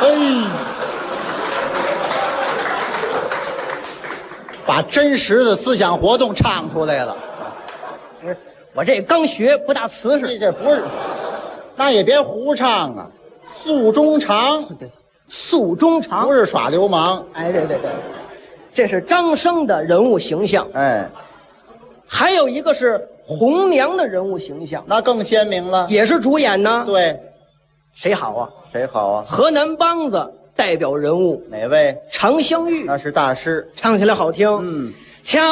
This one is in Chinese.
嘿，把真实的思想活动唱出来了。 不是，我这刚学，不大瓷实。 这不是，那也别胡唱啊，诉衷肠， 对，诉衷肠不是耍流氓。 哎，对，这是张生的人物形象。 哎， 还有一个是红娘的人物形象， 那更鲜明了。 也是主演呢。 对， 谁好啊？ 谁好啊？ 河南梆子代表人物哪位？ 常香玉， 那是大师。 唱起来好听。 嗯。 瞧